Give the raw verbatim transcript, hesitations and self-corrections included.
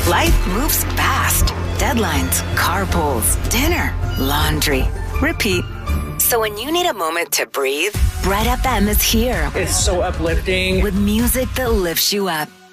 Life moves fast. Deadlines, carpools, dinner, laundry. Repeat. So when you need a moment to breathe, Bright F M is here. It's so uplifting. With music that lifts you up.